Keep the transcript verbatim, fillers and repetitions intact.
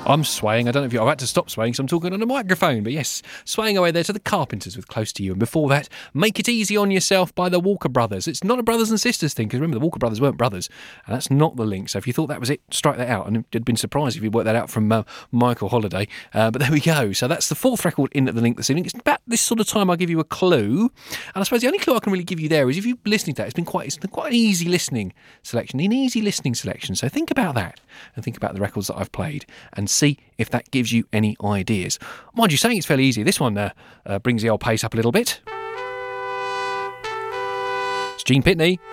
I'm swaying. I don't know if you... I've had to stop swaying because I'm talking on a microphone. But yes, swaying away there to the Carpenters with Close to You. And before that, Make It Easy on Yourself by the Walker Brothers. It's not a brothers and sisters thing, because remember, the Walker Brothers weren't brothers. And that's not the link. So if you thought that was it, strike that out. And I'd been surprised if you'd worked that out from uh, Michael Holiday. Uh, but there we go. So that's the fourth record in at the link this evening. It's about this sort of time I'll give you a clue. And I suppose the only clue I can really give you there is if you're listening to that, it's been quite, it's been quite an easy listening selection, an easy listening selection. So think about that and think about the records that I've played and see if that gives you any ideas. Mind you, saying it's fairly easy, this one uh, uh, brings the old pace up a little bit. It's Gene Pitney.